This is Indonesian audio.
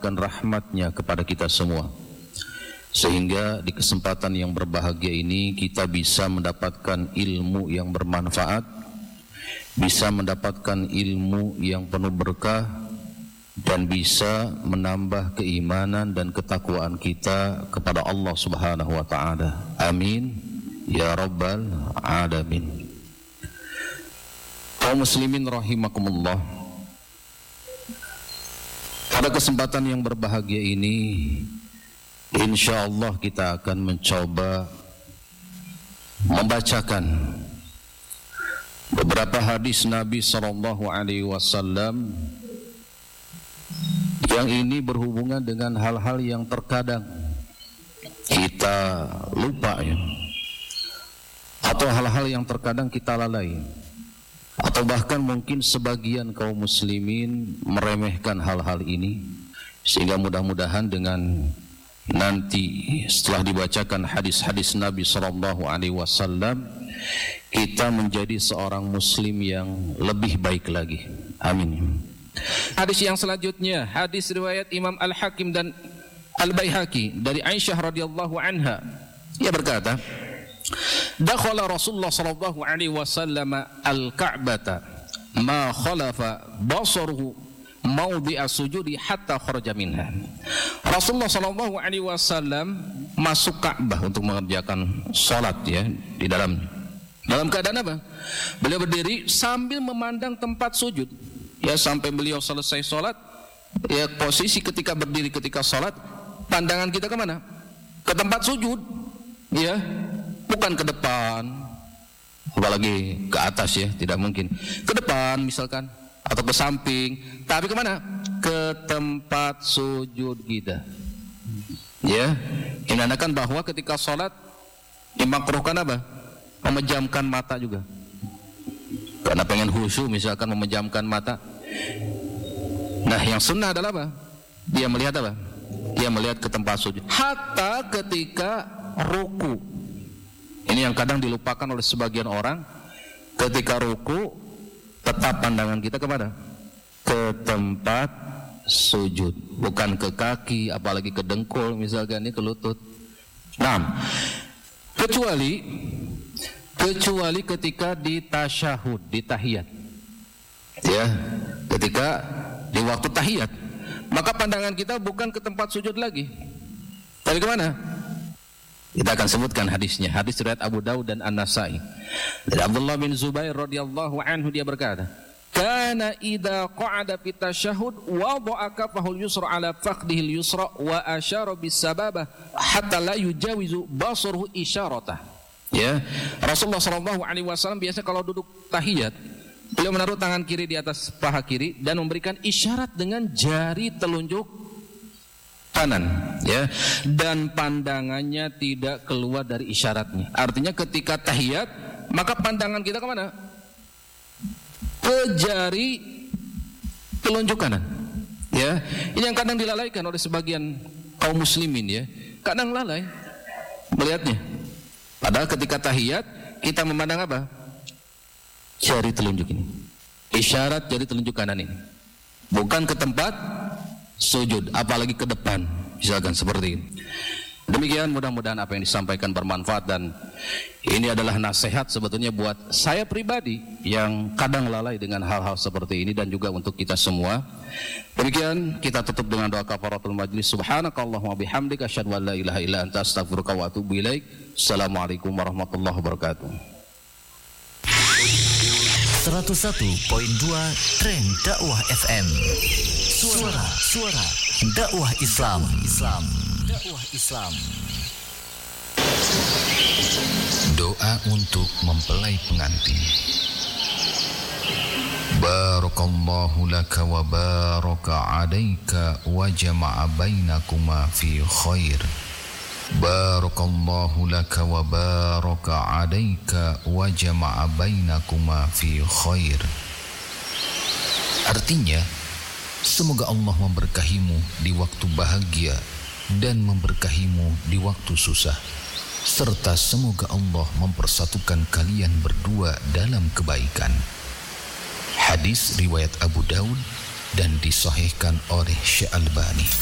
mencurahkan rahmat-Nya kepada kita semua, sehingga di kesempatan yang berbahagia ini kita bisa mendapatkan ilmu yang bermanfaat, bisa mendapatkan ilmu yang penuh berkah, dan bisa menambah keimanan dan ketakwaan kita kepada Allah Subhanahu wa taala. Amin ya rabbal alamin. Kaum muslimin rahimakumullah, pada kesempatan yang berbahagia ini insyaallah kita akan mencoba membacakan beberapa hadis Nabi sallallahu alaihi wasallam yang ini berhubungan dengan hal-hal yang terkadang kita lupa ya, atau hal-hal yang terkadang kita lalai, atau bahkan mungkin sebagian kaum muslimin meremehkan hal-hal ini, sehingga mudah-mudahan dengan nanti setelah dibacakan hadis-hadis Nabi sallallahu alaihi wasallam kita menjadi seorang muslim yang lebih baik lagi. Amin. Hadis yang selanjutnya, hadis riwayat Imam Al-Hakim dan Al-Baihaqi dari Aisyah radhiyallahu anha. Ia berkata, dakhala Rasulullah sallallahu alaihi wasallam al-Ka'bata ma khalafa basaruhu mawdi'a sujudi hatta kharaja minha. Rasulullah sallallahu alaihi wasallam masuk Ka'bah untuk mengerjakan salat ya di dalam keadaan apa? Beliau berdiri sambil memandang tempat sujud. Ya, sampai beliau selesai salat, ya posisi ketika berdiri ketika salat, pandangan kita kemana? Ke tempat sujud. Ya, bukan ke depan, apalagi ke atas ya, tidak mungkin. Ke depan misalkan, atau ke samping, tapi kemana? Ke tempat sujud kita. Ya, ini menandakan bahwa ketika sholat dimakruhkan apa? Memejamkan mata juga. Karena pengen khusyuk misalkan memejamkan mata. Nah, yang sunnah adalah apa? Dia melihat apa? Dia melihat ke tempat sujud. Hatta ketika ruku. Ini yang kadang dilupakan oleh sebagian orang. Ketika ruku, tetap pandangan kita kepada ke tempat sujud, bukan ke kaki, apalagi ke dengkul misalkan, ini ke lutut. Nah, kecuali ketika di tasyahud, di tahiyat. Ya, ketika di waktu tahiyat, maka pandangan kita bukan ke tempat sujud lagi. Tapi kemana? Kita akan sebutkan hadisnya. Hadis riwayat Abu Daud dan An-Nasai. Dari Abdullah bin Zubair radhiyallahu anhu, dia berkata, "Kana idza qa'ada fi tasyahhud wada'a kafahu al-yusra 'ala fakhdihi al-yusra wa asyara bis-sababah hatta la yujawizu basaruhu isyaratah." Ya, Rasulullah sallallahu alaihi wasallam biasa kalau duduk tahiyat, beliau menaruh tangan kiri di atas paha kiri dan memberikan isyarat dengan jari telunjuk kanan, ya, dan pandangannya tidak keluar dari isyaratnya. Artinya ketika tahiyat, maka pandangan kita kemana? Ke jari telunjuk kanan. Ya, ini yang kadang dilalaikan oleh sebagian kaum muslimin ya. Kadang lalai melihatnya. Padahal ketika tahiyat kita memandang apa? Jari telunjuk ini. Isyarat jari telunjuk kanan ini. Bukan ke tempat sujud, apalagi ke depan, misalkan seperti ini. Demikian, mudah-mudahan apa yang disampaikan bermanfaat, dan ini adalah nasihat sebetulnya buat saya pribadi yang kadang lalai dengan hal-hal seperti ini, dan juga untuk kita semua. Demikian, kita tutup dengan doa kafaratul majlis. Subhanakallahumma bihamdika asyhadu an la ilaha illa anta astaghfiruka wa atubu ilaik. Assalamualaikum warahmatullahi wabarakatuh. 101.2 Tren Dakwah FM. Suara dakwah Islam. Dakwah Islam. Doa untuk mempelai pengantin. Barakallahu laka wa baraka alaika wa jama'a bainakuma fi khair. Barakallahu laka wa baraka alaika wa jama'a bainakuma fi khair. Artinya, semoga Allah memberkahimu di waktu bahagia dan memberkahimu di waktu susah, serta semoga Allah mempersatukan kalian berdua dalam kebaikan. Hadis riwayat Abu Daud dan disahihkan oleh Syekh Albani.